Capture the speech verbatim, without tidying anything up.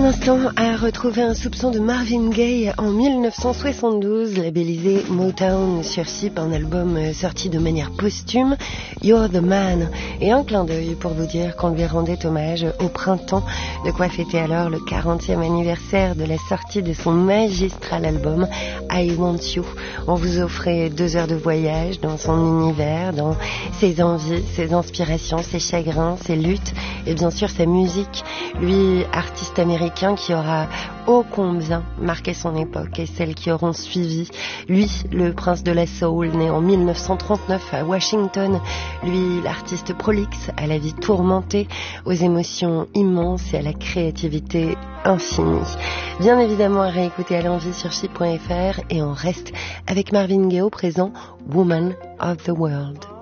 instant à retrouver un soupçon de Marvin Gaye en mille neuf cent soixante-douze, labellisé Motown sur Chip, un album sorti de manière posthume, You're the Man, et un clin d'œil pour vous dire qu'on lui rendait hommage au printemps, de quoi fêter alors le quarantième anniversaire de la sortie de son magistral album I Want You. On vous offrait deux heures de voyage dans son univers, dans ses envies, ses inspirations, ses chagrins, ses luttes et bien sûr sa musique. Lui, artiste américain qui aura ô combien marqué son époque et celles qui auront suivi. Lui, le prince de la soul, né en mille neuf cent trente-neuf à Washington. Lui, l'artiste prolixe, à la vie tourmentée, aux émotions immenses et à la créativité infinie. Bien évidemment à réécouter à l'envie sur chip point f r, et on reste avec Marvin Gaye au présent, Woman of the World.